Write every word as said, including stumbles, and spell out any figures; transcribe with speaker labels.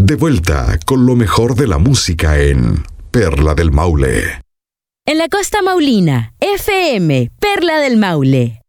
Speaker 1: De vuelta con lo mejor de la música en Perla del Maule.
Speaker 2: En la Costa Maulina, F M, Perla del Maule.